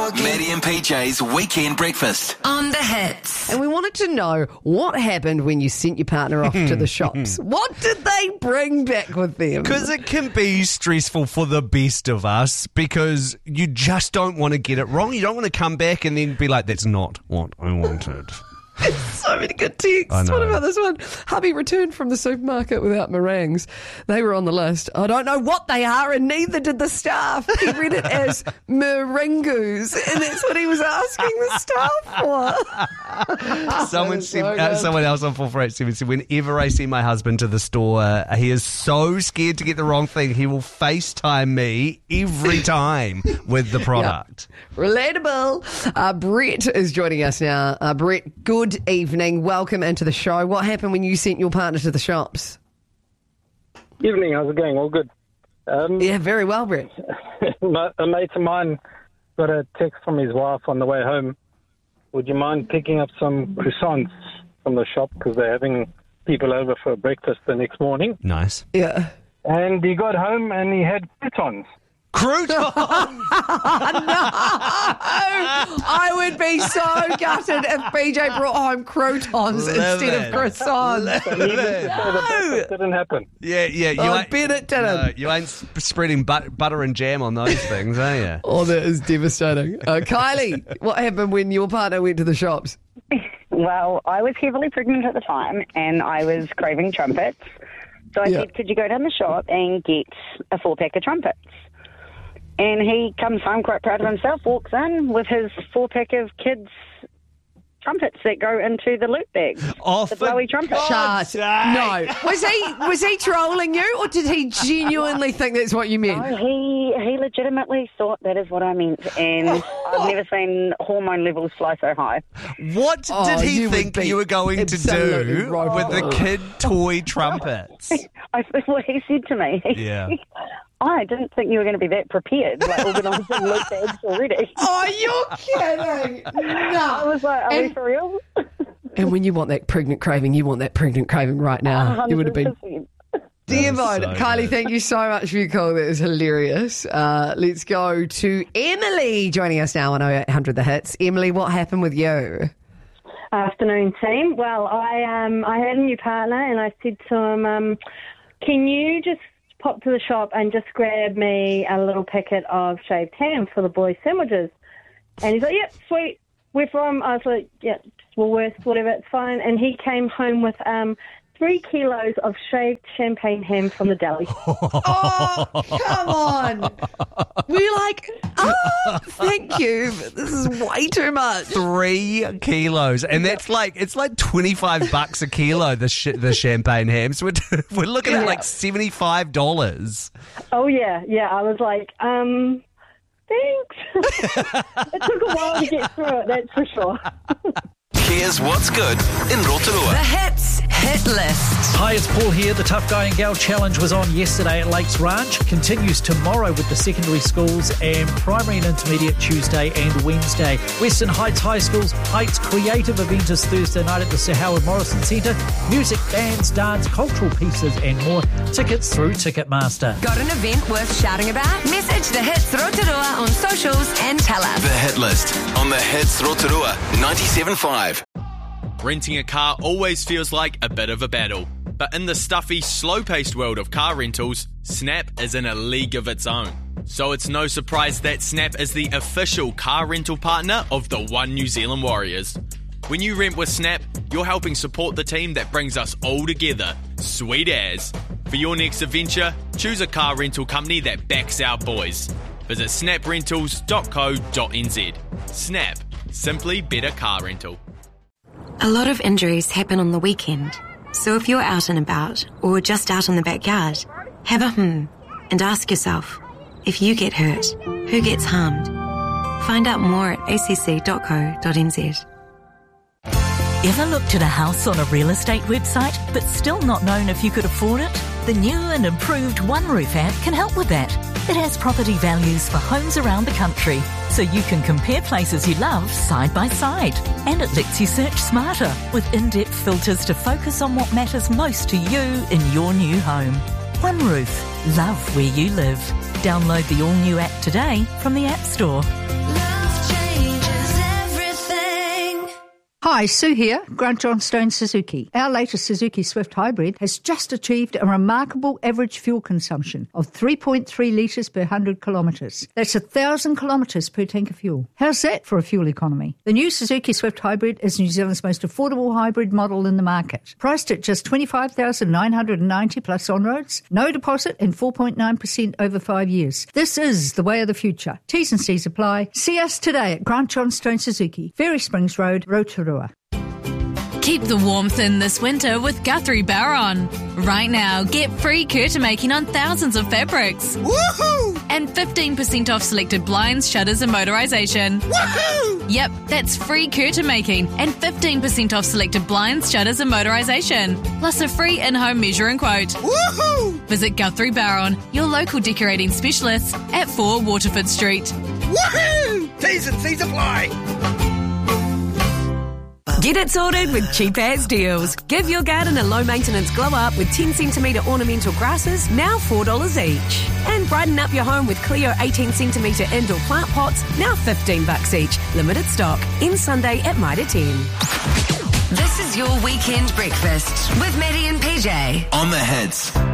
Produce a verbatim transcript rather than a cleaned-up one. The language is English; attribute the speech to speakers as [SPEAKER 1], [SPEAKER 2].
[SPEAKER 1] Maddie and P J's Weekend Breakfast.
[SPEAKER 2] On the Hits.
[SPEAKER 3] And we wanted to know what happened when you sent your partner off to the shops. What did they bring back with them?
[SPEAKER 4] Because it can be stressful for the best of us because you just don't want to get it wrong. You don't want to come back and then be like, that's not what I wanted.
[SPEAKER 3] So many good texts.
[SPEAKER 4] I know.
[SPEAKER 3] What about this one? Hubby returned from the supermarket without meringues. They were on the list. I don't know what they are, and neither did the staff. He read it as meringues, and that's what he was asking the staff for.
[SPEAKER 4] Someone,
[SPEAKER 3] So
[SPEAKER 4] said, uh,
[SPEAKER 3] good.
[SPEAKER 4] someone else on four four eight seven said, whenever I send my husband to the store, uh, he is so scared to get the wrong thing, he will FaceTime me every time with the product.
[SPEAKER 3] Relatable. Uh, Brett is joining us now. Uh, Brett, good evening. Welcome into the show. What happened when you sent your partner to the shops?
[SPEAKER 5] Evening, how's it going? All good. Um,
[SPEAKER 3] Yeah, very well, Brett.
[SPEAKER 5] my, a mate of mine got a text from his wife on the way home. Would you mind picking up some croissants from the shop because they're having people over for breakfast the next morning?
[SPEAKER 4] Nice.
[SPEAKER 3] Yeah.
[SPEAKER 5] And he got home and he had croutons.
[SPEAKER 4] Croutons!
[SPEAKER 3] I would be so gutted if B J brought home croutons instead
[SPEAKER 4] it.
[SPEAKER 3] of croissants.
[SPEAKER 5] So the breakfast didn't happen.
[SPEAKER 4] Yeah, yeah. You
[SPEAKER 3] Oh,
[SPEAKER 4] ain't,
[SPEAKER 3] bet it didn't.
[SPEAKER 4] No, you ain't sp- spreading but- butter and jam on those things, are you?
[SPEAKER 3] Oh, that is devastating. Uh, Kylie, what happened when your partner went to the shops?
[SPEAKER 6] Well, I was heavily pregnant at the time and I was craving trumpets. So I
[SPEAKER 3] Yeah.
[SPEAKER 6] said, could you go down the shop and get a four-pack of trumpets? And he comes home quite proud of himself, walks in with his four-pack of kids' trumpets that go into the loot bags.
[SPEAKER 4] Oh,
[SPEAKER 6] the
[SPEAKER 4] for
[SPEAKER 6] blowy trumpet.
[SPEAKER 4] God's
[SPEAKER 3] Shut.
[SPEAKER 4] sake.
[SPEAKER 3] No. Was he was he trolling you, or did he genuinely think that's what you meant?
[SPEAKER 6] No, he, he legitimately thought that is what I meant. And I've never seen hormone levels fly so high.
[SPEAKER 4] What
[SPEAKER 3] Oh,
[SPEAKER 4] did he
[SPEAKER 3] you would
[SPEAKER 4] think
[SPEAKER 3] be
[SPEAKER 4] you were going to
[SPEAKER 3] absolutely
[SPEAKER 4] do
[SPEAKER 3] right.
[SPEAKER 4] with the kid toy trumpets?
[SPEAKER 6] I think what he said to me.
[SPEAKER 4] Yeah.
[SPEAKER 6] I didn't think you were going to be that prepared, like organising loot bags already.
[SPEAKER 3] Oh, you're kidding.
[SPEAKER 6] I
[SPEAKER 3] No.
[SPEAKER 6] was like, are we
[SPEAKER 3] And-
[SPEAKER 6] for real?
[SPEAKER 3] And when you want that pregnant craving, you want that pregnant craving right now. You would have been
[SPEAKER 6] one hundred percent.
[SPEAKER 3] dear
[SPEAKER 4] That
[SPEAKER 3] mode.
[SPEAKER 4] is so
[SPEAKER 3] Kylie,
[SPEAKER 4] good.
[SPEAKER 3] thank you so much for your call. That is hilarious. Uh, let's go to Emily joining us now on oh eight hundred The Hits. Emily, what happened with you?
[SPEAKER 7] Afternoon, team. Well, I um I had a new partner, and I said to him, um, "Can you just pop to the shop and just grab me a little packet of shaved ham for the boys' sandwiches?" And he's like, "Yep, sweet. Where from?" I was like, "Yeah, Woolworths, whatever, it's fine." And he came home with um three kilos of shaved champagne ham from the deli.
[SPEAKER 3] Oh, come on. We're like, oh, thank you. But this is way too much.
[SPEAKER 4] Three kilos, and that's like it's like twenty five bucks a kilo. The sh- the champagne hams. We're we're looking at like seventy five dollars.
[SPEAKER 7] Oh yeah, yeah. I was like, um, thanks. It took a while to get through it, that's for sure.
[SPEAKER 1] Here's what's good in
[SPEAKER 2] The
[SPEAKER 1] Rotorua.
[SPEAKER 2] Hits Hit List.
[SPEAKER 8] Hi, it's Paul here. The Tough Guy and Gal Challenge was on yesterday at Lakes Ranch. Continues tomorrow with the secondary schools and primary and intermediate Tuesday and Wednesday. Western Heights High School's Heights Creative event is Thursday night at the Sir Howard Morrison Centre. Music, bands, dance, cultural pieces and more. Tickets through Ticketmaster.
[SPEAKER 2] Got an event worth shouting about? Message the Hits Rotorua on socials and tell us.
[SPEAKER 1] The Hit List on the Hits Rotorua ninety-seven point five.
[SPEAKER 9] Renting a car always feels like a bit of a battle. But in the stuffy, slow-paced world of car rentals, Snap is in a league of its own. So it's no surprise that Snap is the official car rental partner of the One New Zealand Warriors. When you rent with Snap, you're helping support the team that brings us all together. Sweet as. For your next adventure, choose a car rental company that backs our boys. Visit snap rentals dot co dot n z. Snap. Simply better car rental.
[SPEAKER 10] A lot of injuries happen on the weekend. So if you're out and about, or just out in the backyard, have a hmm and ask yourself, if you get hurt, who gets harmed? Find out more at a c c dot co dot n z.
[SPEAKER 11] Ever looked at a house on a real estate website but still not known if you could afford it? The new and improved OneRoof app can help with that. It has property values for homes around the country, so you can compare places you love side by side. And it lets you search smarter with in-depth filters to focus on what matters most to you in your new home. OneRoof. Love where you live. Download the all-new app today from the App Store.
[SPEAKER 2] Love
[SPEAKER 12] Hi, Sue here, Grant Johnstone Suzuki. Our latest Suzuki Swift Hybrid has just achieved a remarkable average fuel consumption of three point three litres per one hundred kilometres. That's one thousand kilometres per tank of fuel. How's that for a fuel economy? The new Suzuki Swift Hybrid is New Zealand's most affordable hybrid model in the market. Priced at just twenty-five thousand nine hundred ninety dollars plus on-roads, no deposit and four point nine percent over five years. This is the way of the future. T's and C's apply. See us today at Grant Johnstone Suzuki, Ferry Springs Road, Rotorua.
[SPEAKER 13] Keep the warmth in this winter with Guthrie Barron. Right now, get free curtain making on thousands of fabrics.
[SPEAKER 14] Woohoo!
[SPEAKER 13] And fifteen percent off selected blinds, shutters and motorisation.
[SPEAKER 14] Woohoo!
[SPEAKER 13] Yep, that's free curtain making and fifteen percent off selected blinds, shutters and motorisation. Plus a free in-home measure and quote.
[SPEAKER 14] Woohoo!
[SPEAKER 13] Visit Guthrie Barron, your local decorating specialist at four Waterford Street.
[SPEAKER 14] Woohoo! T's and C's apply.
[SPEAKER 2] Get it sorted with Cheap As Deals. Give your garden a low-maintenance glow-up with ten centimetre ornamental grasses, now four dollars each. And brighten up your home with Clio eighteen centimetre indoor plant pots, now fifteen bucks each. Limited stock. Ends Sunday at Mitre ten. This is your weekend breakfast with Maddie and P J.
[SPEAKER 1] On the Hits.